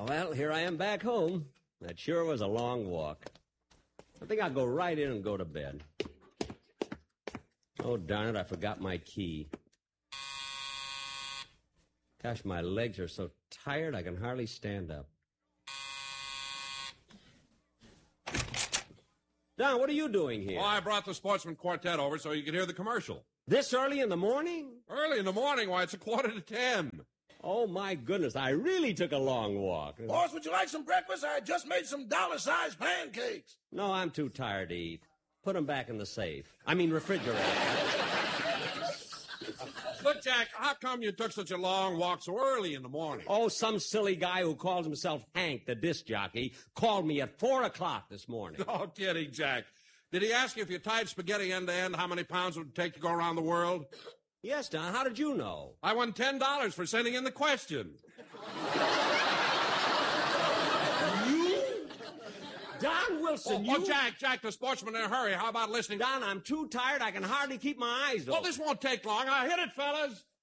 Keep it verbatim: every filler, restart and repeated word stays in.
Well, here I am back home. That sure was a long walk. I think I'll go right in and go to bed. Oh, darn it, I forgot my key. Gosh, my legs are so tired I can hardly stand up. Don, what are you doing here? Well, I brought the Sportsman Quartet over so you could hear the commercial. This early in the morning? Early in the morning? Why, it's a quarter to ten. Oh, my goodness, I really took a long walk. Boss, would you like some breakfast? I just made some dollar-sized pancakes. No, I'm too tired to eat. Put them back in the safe. I mean, refrigerator. Look, Jack, how come you took such a long walk so early in the morning? Oh, some silly guy who calls himself Hank, the disc jockey, called me at four o'clock this morning. Oh, kidding, Jack. Did he ask you if you tied spaghetti end to end, how many pounds it would take to go around the world? Yes, Don. How did you know? I won ten dollars for sending in the question. You? Don Wilson, oh, you... Oh, Jack, Jack, the Sportsman in a hurry. How about listening? Don, I'm too tired. I can hardly keep my eyes open. Well, this won't take long. I'll hit it, fellas.